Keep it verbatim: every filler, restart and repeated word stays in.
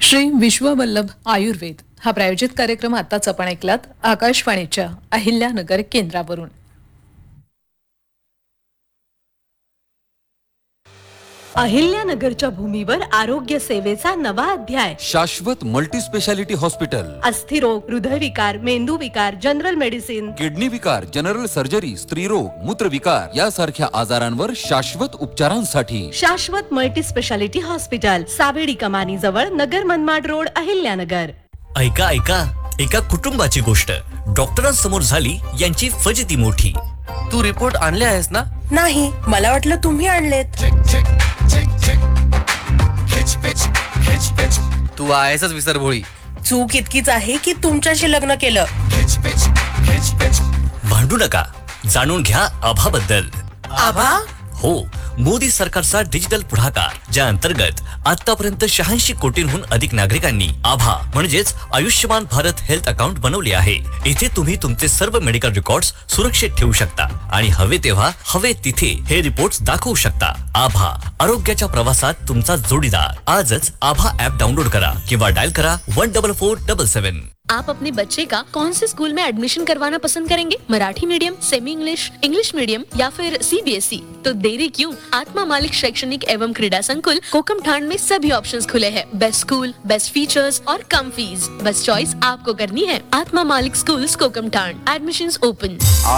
श्री विश्ववल्लभ आयुर्वेद हा प्रायोजित कार्यक्रम आताच आपण ऐकलात आकाशवाणीच्या अहिल्यानगर केंद्रावरून. अहिल्यानगरच्या भूमीवर आरोग्य सेवेचा नवा अध्याय. शाश्वत मल्टी स्पेशालिटी हॉस्पिटल. अस्थिरोग, हृदयविकार, मेंदूविकार, जनरल मेडिसिन, किडनी विकार, जनरल सर्जरी, स्त्रीरोग, मूत्रविकार यासारख्या आजारांवर शाश्वत उपचारांसाठी शाश्वत मल्टी स्पेशालिटी हॉस्पिटल, सावेडी कमानी जवळ, नगर मनमाड रोड, अहिल्यानगर. ऐका ऐका एका कुटुंबाची गोष्ट डॉक्टरांसमोर झाली यांची फजिती मोठी. तू रिपोर्ट आणले आहेस ना? नाही, मला वाटलं तुम्ही आणलेत. तू आहेसच विसरभोळी. चूक इतकीच आहे की तुमच्याशी लग्न केलं. भांडू नका, जाणून घ्या आभाबद्दल. आभा? हो, मोदी सरकारचा डिजिटल पुढाकार, ज्या अंतर्गत आतापर्यंत शहाऐंशी कोटींहून अधिक नागरिकांनी आभा म्हणजेच आयुष्यमान भारत हेल्थ अकाउंट बनवले आहे. इथे तुम्ही तुमचे सर्व मेडिकल रेकॉर्ड्स सुरक्षित ठेवू शकता आणि हवे तेव्हा हवे तिथे हे रिपोर्ट्स दाखवू शकता. आभा, आरोग्याच्या प्रवासात तुमचा जोडीदार. आजच आभा ऍप डाउनलोड करा किंवा डायल करा वन डबल फोर डबल सेवन. आप अपने बच्चे का कौन से स्कूल में एडमिशन करवाना पसंद करेंगे? Marathi medium, semi English, English medium या फिर सी बी एस ई? तो देरी क्यों? आत्मा मालिक शैक्षणिक एवं क्रीड़ा संकुल कोकमठाण में सभी ऑप्शंस खुले हैं. बेस्ट स्कूल, बेस्ट फीचर्स और कम फीस. बस चॉइस आपको करनी है. आत्मा मालिक स्कूल्स कोकमठाण. Admissions open.